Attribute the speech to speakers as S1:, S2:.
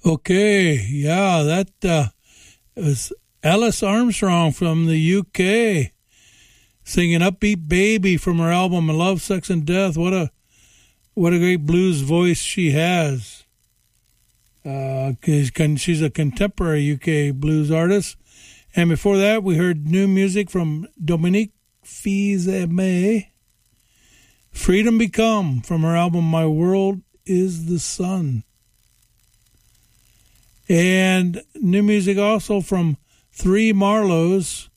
S1: Okay, yeah, that was Alice Armstrong from the UK singing "Upbeat Baby" from her album "Love, Sex and Death." What a great blues voice she has. She's a contemporary UK blues artist. And before that, we heard new music from Dominique Fils-Aimé, "Freedom Become" from her album "My World is the Sun." And new music also from Three Marlows